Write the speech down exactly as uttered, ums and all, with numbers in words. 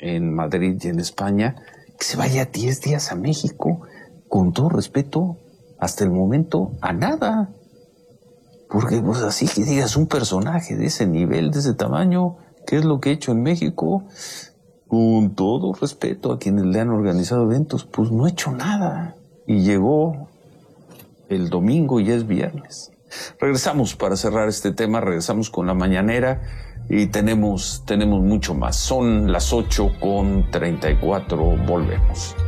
en Madrid y en España, que se vaya diez días a México, con todo respeto, hasta el momento, a nada. Porque pues así que digas un personaje de ese nivel, de ese tamaño, ¿qué es lo que he hecho en México? Con todo respeto a quienes le han organizado eventos, pues no he hecho nada. Y llegó el domingo y ya es viernes. Regresamos para cerrar este tema, regresamos con la mañanera y tenemos, tenemos mucho más. Son las ocho con treinta y cuatro, volvemos.